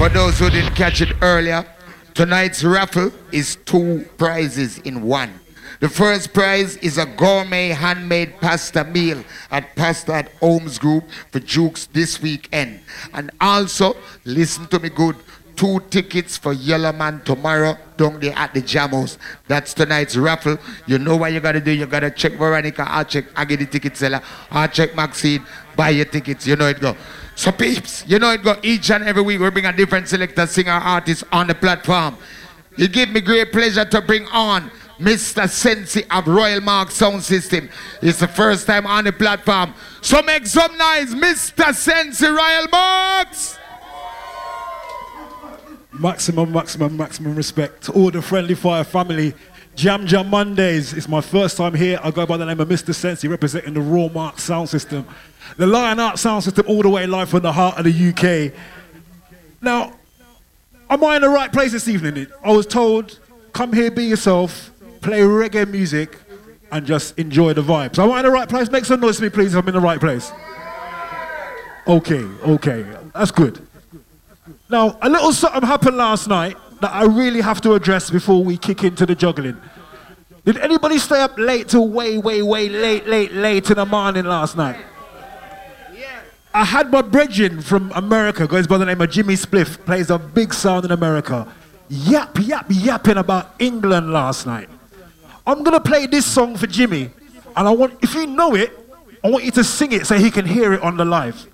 For those who didn't catch it earlier, tonight's raffle is 2 prizes in 1. The first prize is a gourmet handmade pasta meal at Pasta at Homes Group for Jukes this weekend. And also, listen to me good, 2 tickets for Yellow Man tomorrow down there at the Jamos. That's tonight's raffle. You know what you gotta do. You gotta check Veronica. I'll check Aggie the ticket seller. I'll check Maxine. Buy your tickets. You know it go. So peeps, you know it go. Each and every week we bring a different selector, singer, artist on the platform. It gives me great pleasure to bring on Mr. Sensi of Royal Mark Sound System. It's the first time on the platform. So make some noise, Mr. Sensi Royal Marks. Maximum respect to all the Friendly Fire family. Jam Jam Mondays. It's my first time here. I go by the name of Mr. Sensi, representing the Royal Mark Sound System. The Lion Art Sound System all the way live from the heart of the UK. Now, am I in the right place this evening? I was told, come here, be yourself, play reggae music, and just enjoy the vibes. Am I in the right place? Make some noise for me, please, if I'm in the right place. Okay, that's good. Now, a little something happened last night that I really have to address before we kick into the juggling. Did anybody stay up late till way late in the morning last night? I had my brethren from America, goes by the name of Jimmy Spliff, plays a big sound in America, yapping about England last night. I'm gonna play this song for Jimmy, and I want, if you know it, I want you to sing it so he can hear it on the live.